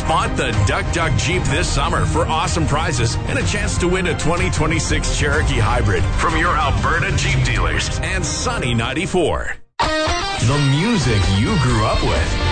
Spot the Duck Duck Jeep this summer for awesome prizes and a chance to win a 2026 Cherokee Hybrid from your Alberta Jeep dealers and Sunny 94. The music you grew up with.